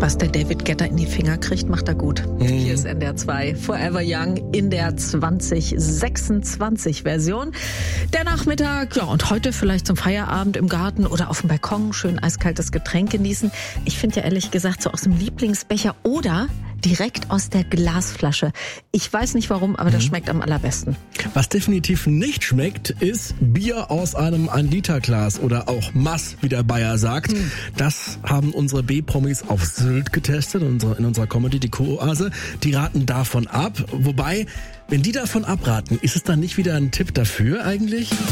Was der David Guetta in die Finger kriegt, macht er gut. Hier ist NDR 2 Forever Young in der 2026 Version. Der Nachmittag, ja, und heute vielleicht zum Feierabend im Garten oder auf dem Balkon schön eiskaltes Getränk genießen. Ich finde ja ehrlich gesagt so aus dem Lieblingsbecher oder direkt aus der Glasflasche. Ich weiß nicht warum, aber das schmeckt am allerbesten. Was definitiv nicht schmeckt, ist Bier aus einem 1-Liter-Glas oder auch Mass, wie der Bayer sagt. Das haben unsere B-Promis auf Sylt getestet, in unserer Comedy, die Co-Oase. Die raten davon ab. Wobei, wenn die davon abraten, ist es dann nicht wieder ein Tipp dafür eigentlich?